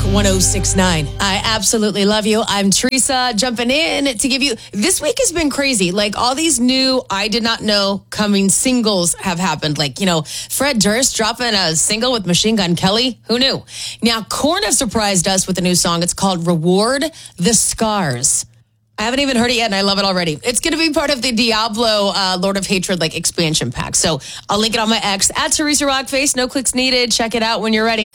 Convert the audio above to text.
1069. I absolutely love you. I'm Teresa, jumping in to give you. This week has been crazy. Like, all these new I did not know coming singles have happened. Like, Fred Durst dropping a single with Machine Gun Kelly. Who knew? Now, Korn have surprised us with a new song. It's called Reward the Scars. I haven't even heard it yet, and I love it already. It's going to be part of the Diablo Lord of Hatred expansion pack. So I'll link it on my X at Teresa Rockface. No clicks needed. Check it out when you're ready.